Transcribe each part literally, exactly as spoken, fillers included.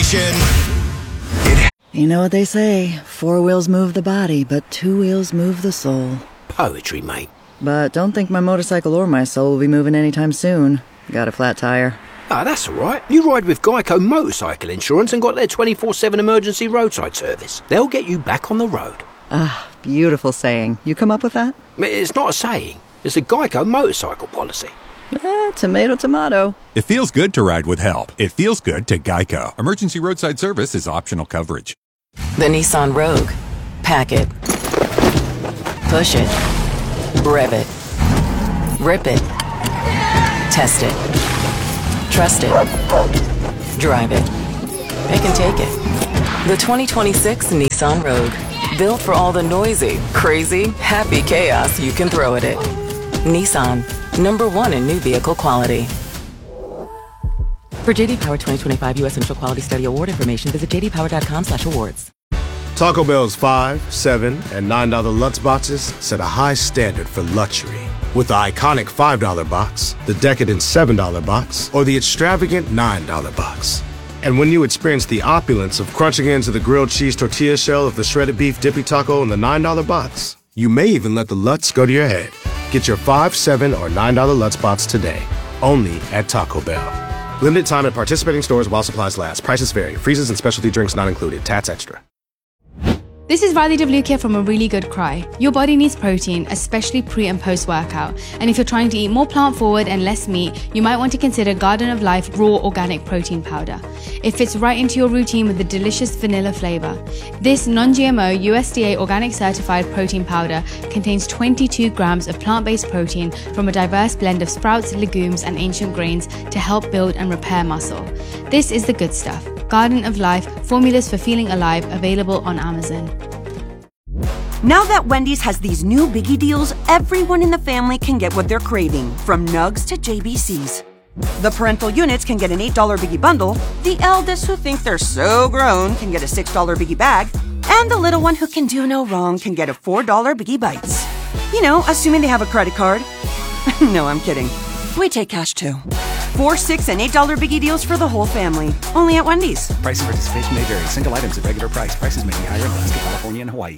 station. You know what they say, four wheels move the body, but two wheels move the soul. Poetry, mate. But don't think my motorcycle or my soul will be moving anytime soon. Got a flat tire. Ah, that's all right. You ride with Geico Motorcycle Insurance and got their twenty-four seven emergency roadside service. They'll get you back on the road. Ah, beautiful saying. You come up with that? It's not a saying. It's a Geico motorcycle policy. Eh, tomato, tomato. It feels good to ride with help. It feels good to Geico. Emergency roadside service is optional coverage. The Nissan Rogue. Pack it. Push it. Rev it. Rip it. Test it. Trust it. Drive it. Pick and take it. The twenty twenty-six Nissan Rogue. Built for all the noisy, crazy, happy chaos you can throw at it. Nissan. Number one in new vehicle quality. For J D Power twenty twenty-five U S Initial Quality Study Award information, visit j d power dot com slash awards. Taco Bell's five, seven, and nine dollar Lutz boxes set a high standard for luxury. With the iconic five dollar box, the decadent seven dollar box, or the extravagant nine dollar box. And when you experience the opulence of crunching into the grilled cheese tortilla shell of the shredded beef dippy taco in the nine dollar box, you may even let the Lutz go to your head. Get your five, seven, or nine dollar Lutz box today, only at Taco Bell. Limited time at participating stores while supplies last. Prices vary. Freezes and specialty drinks not included. Tats extra. This is Riley Devlukia from A Really Good Cry. Your body needs protein, especially pre and post workout. And if you're trying to eat more plant forward and less meat, you might want to consider Garden of Life Raw Organic Protein Powder. It fits right into your routine with a delicious vanilla flavor. This non G M O U S D A organic certified protein powder contains twenty-two grams of plant-based protein from a diverse blend of sprouts, legumes, and ancient grains to help build and repair muscle. This is the good stuff. Garden of Life, formulas for feeling alive, available on Amazon. Now that Wendy's has these new biggie deals, everyone in the family can get what they're craving, from nugs to J B Cs. The parental units can get an eight dollar biggie bundle, the eldest who think they're so grown can get a six dollar biggie bag, and the little one who can do no wrong can get a four dollar biggie bites. You know, assuming they have a credit card. No, I'm kidding. We take cash too. Four, six, and eight dollar biggie deals for the whole family. Only at Wendy's. Price and participation may vary. Single items at regular price. Prices may be higher in Alaska, California, and Hawaii.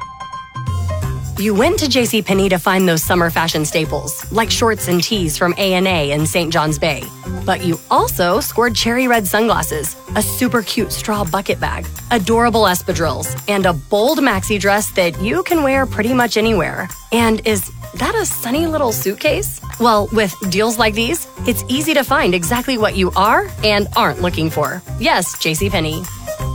You went to JCPenney to find those summer fashion staples, like shorts and tees from A and A in Saint John's Bay. But you also scored cherry red sunglasses, a super cute straw bucket bag, adorable espadrilles, and a bold maxi dress that you can wear pretty much anywhere. And is that a sunny little suitcase? Well, with deals like these, it's easy to find exactly what you are and aren't looking for. Yes, JCPenney.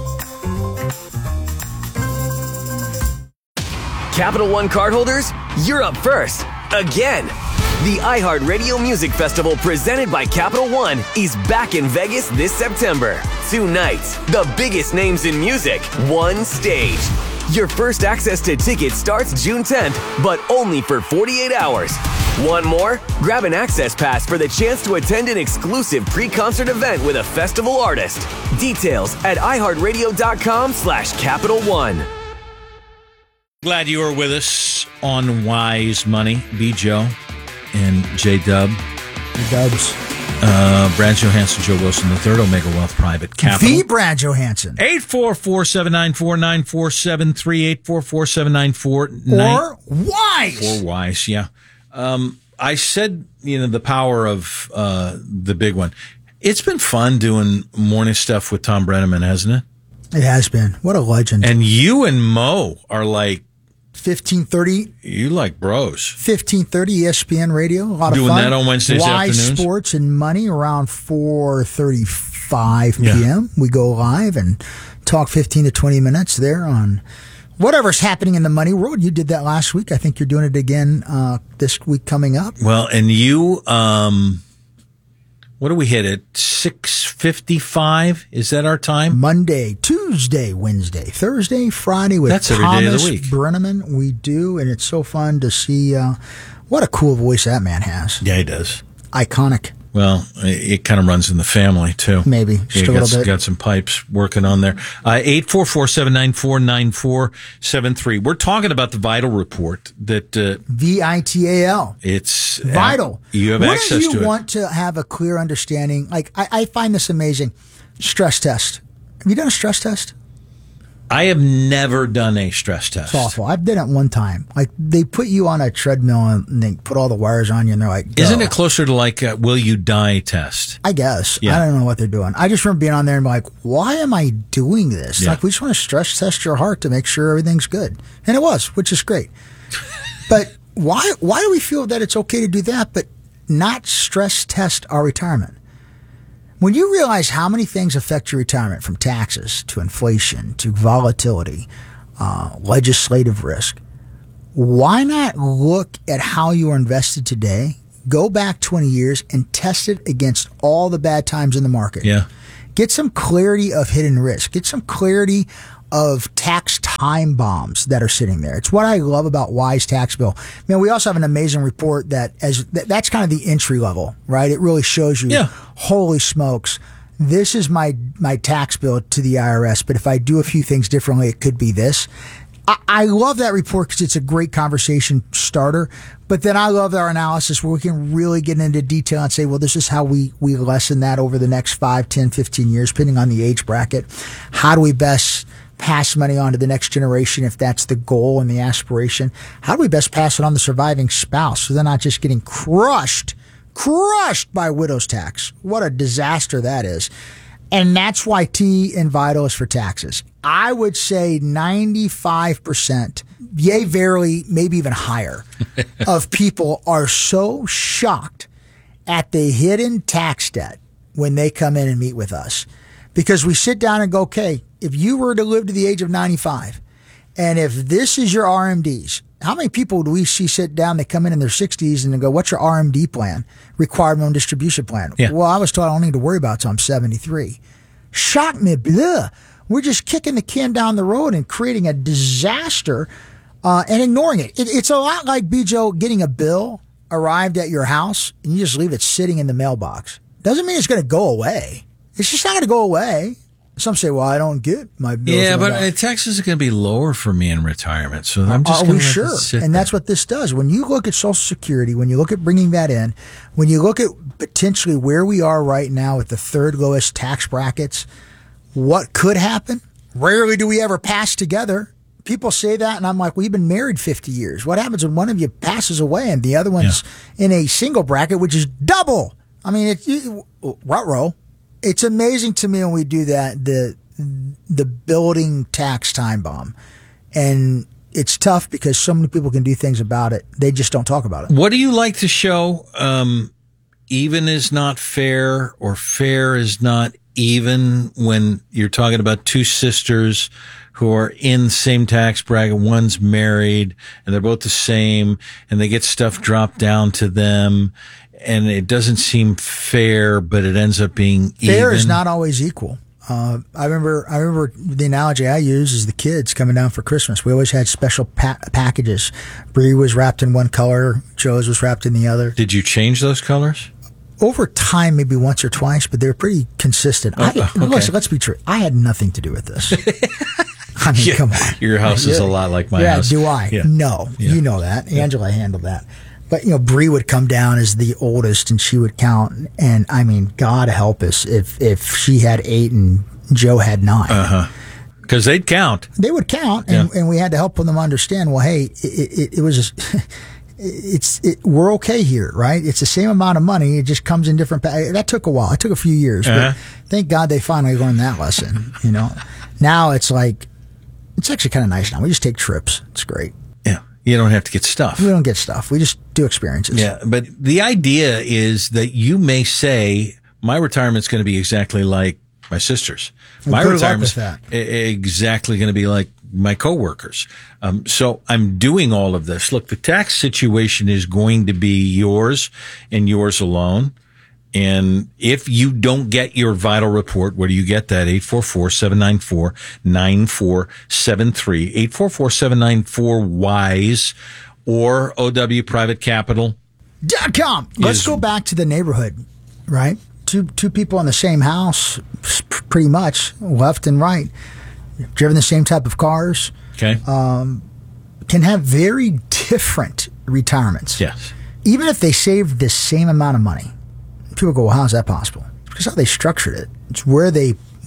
Capital One cardholders, you're up first. Again. The iHeartRadio Music Festival presented by Capital One is back in Vegas this September. Two nights, the biggest names in music, one stage. Your first access to tickets starts June tenth, but only for forty-eight hours. Want more? Grab an access pass for the chance to attend an exclusive pre-concert event with a festival artist. Details at iHeartRadio.com slash Capital One. Glad you are with us on Wise Money. B. Joe and J. Dub. Dubs. Uh, Brad Johansson, Joe Wilson the third, Omega Wealth Private Capital. The Brad Johansson. eight four four, seven nine four, nine four seven three, eight four four, seven nine four, Or Wise. Or Wise, yeah. Um, I said, you know, the power of uh, the big one. It's been fun doing morning stuff with Tom Brenneman, hasn't it? It has been. What a legend. And you and Mo are like fifteen thirty You like bros. fifteen thirty E S P N Radio. A lot Doing of fun. that on Wednesdays Wise afternoons? Sports and Money around four thirty-five Yeah. p.m. We go live and talk fifteen to twenty minutes there on whatever's happening in the money world. You did that last week. I think you're doing it again uh, this week coming up. Well, and you, um, what do we hit at? six fifty-five? Is that our time? Monday, Tuesday, Wednesday, Thursday, Friday with That's every Thomas day of the week. Brenneman. We do, and it's so fun to see uh, what a cool voice that man has. Yeah, he does. Iconic. Well, it, it kind of runs in the family, too. Maybe. Yeah, Just a got, little bit. got some pipes working on there. Uh, eight four four, seven nine four, nine four seven three. We're talking about the Vital Report that uh, V I T A L. it's Vital. Uh, you have Wouldn't access you to it. want to have a clear understanding? Like, I, I find this amazing. Stress test. Have you done a stress test? I have never done a stress test. It's awful. I've done it one time. Like, they put you on a treadmill and they put all the wires on you and they're like, go. Isn't it closer to like a will you die test? I guess. Yeah. I don't know what they're doing. I just remember being on there and be like, why am I doing this? Yeah. Like, we just want to stress test your heart to make sure everything's good. And it was, which is great. But why, why do we feel that it's okay to do that, but not stress test our retirement? When you realize how many things affect your retirement, from taxes to inflation to volatility, uh, legislative risk, why not look at how you are invested today, go back twenty years and test it against all the bad times in the market? Yeah. Get some clarity of hidden risk. Get some clarity of tax time bombs that are sitting there. It's what I love about Wise Tax Bill. Man, we also have an amazing report that as that, that's kind of the entry level, right? It really shows you, yeah. holy smokes, this is my my tax bill to the I R S, but if I do a few things differently, it could be this. I, I love that report because it's a great conversation starter, but then I love our analysis where we can really get into detail and say, well, this is how we, we lessen that over the next five, ten, fifteen years, depending on the age bracket. How do we best pass money on to the next generation if that's the goal and the aspiration? How do we best pass it on the surviving spouse so they're not just getting crushed, crushed by widow's tax? What a disaster that is. And that's why T in Vital is for taxes. I would say ninety-five percent, yea, verily, maybe even higher, of people are so shocked at the hidden tax debt when they come in and meet with us. Because we sit down and go, okay, if you were to live to the age of ninety-five, and if this is your R M Ds, how many people do we see sit down, they come in in their sixties and they go, what's your R M D plan? Required minimum distribution plan. Yeah. Well, I was told I don't need to worry about it until I'm seventy-three. Shock me, blah. We're just kicking the can down the road and creating a disaster uh, and ignoring it. it. It's a lot like, B J, getting a bill arrived at your house and you just leave it sitting in the mailbox. Doesn't mean it's going to go away. It's just not going to go away. Some say, well, I don't get my bills. Yeah, but uh, taxes are going to be lower for me in retirement, so I'm just Are going we to sure? sit And there. that's what this does. When you look at Social Security, when you look at bringing that in, when you look at potentially where we are right now with the third lowest tax brackets, what could happen? Rarely do we ever pass together. People say that, and I'm like, we've been married fifty years. What happens when one of you passes away and the other one's yeah. in a single bracket, which is double? I mean, it's ruh-roh. It's amazing to me when we do that, the the building tax time bomb. And it's tough because so many people can do things about it. They just don't talk about it. What do you like to show? Um, even is not fair, or fair is not even, when you're talking about two sisters who are in the same tax bracket. One's married and they're both the same, and they get stuff dropped down to them. And it doesn't seem fair, but it ends up being even. Fair is not always equal. Uh, I remember, I remember the analogy I use is the kids coming down for Christmas. We always had special pa- packages. Bree was wrapped in one color. Joe's was wrapped in the other. Did you change those colors? Over time, maybe once or twice, but they're pretty consistent. Oh, I, okay. listen, let's be true. I had nothing to do with this. I mean, Yeah, come on. Your house is a lot like my yeah, house. do I? Yeah. No. Yeah. You know that. Angela handled that. But, you know, Bree would come down as the oldest and she would count. And, I mean, God help us if, if she had eight and Joe had nine. Uh-huh. Because they'd count. They would count, and, Yeah. and we had to help them understand, well, hey, it, it, it was just, it's, it, we're okay here, right? It's the same amount of money. It just comes in different, pa- that took a while. It took a few years, Uh-huh. but thank God they finally learned that lesson, you know? Now it's like, it's actually kind of nice now. We just take trips. It's great. Yeah. You don't have to get stuff. We don't get stuff. We just do experiences. Yeah. But the idea is that you may say, my retirement's going to be exactly like my sister's. Well, My good luck retirement's with that. e- exactly going to be like my coworkers. Um, so I'm doing all of this. Look, the tax situation is going to be yours and yours alone. And if you don't get your Vital report, where do you get that? eight four four, seven nine four, nine four seven three, eight four four, seven nine four, WISE, or O W Private Capital. Dot com. Let's Is- go back to the neighborhood, right? Two two people in the same house, p- pretty much, left and right, driven the same type of cars, Okay. um, can have very different retirements. Yes. Even if they saved the same amount of money. People go, well, how's that possible? It's because how they structured it. It's where they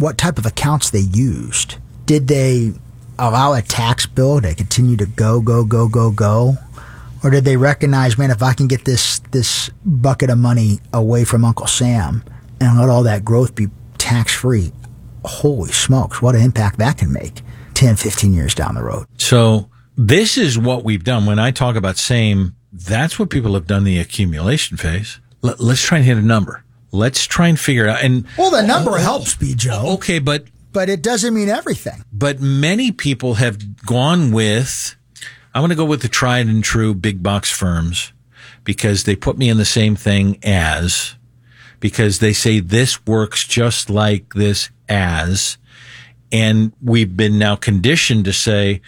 what type of accounts they used. Did they allow a tax bill to continue to go, go, go, go, go? Or did they recognize, man, if I can get this this bucket of money away from Uncle Sam and let all that growth be tax-free, holy smokes, what an impact that can make ten, fifteen years down the road. So this is what we've done. When I talk about same, that's what people have done the accumulation phase. Let, let's try and hit a number. Let's try and figure it out. And well, the number oh, helps, B. Joe. Okay, but but it doesn't mean everything. But many people have gone with, I'm going to go with the tried and true big box firms because they put me in the same thing as, because they say this works just like this as, and we've been now conditioned to say,